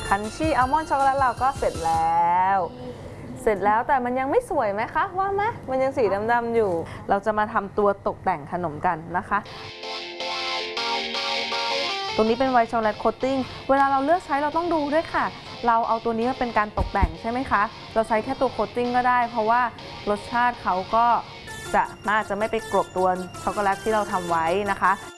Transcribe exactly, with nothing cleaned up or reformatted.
คันชี่อัลมอนด์ช็อกโกแลตเราก็เสร็จแล้วเสร็จแล้วแต่มันยังไม่สวยไหมคะว่าไหมมันยังสีดำๆอยู่เราจะมาทำตัวตกแต่งขนมกันนะคะตรงนี้เป็นไวท์ช็อกโกแลตโคตติ้งเวลาเราเลือกใช้เราต้องดูด้วยค่ะเราเอาตัวนี้มาเป็นการตกแต่งใช่ไหมคะเราใช้แค่ตัวโคตติ้งก็ได้เพราะว่ารสชาติเขาก็จะน่าจะไม่ไปกลบตัวช็อกโกแลตที่เราทำไว้นะคะ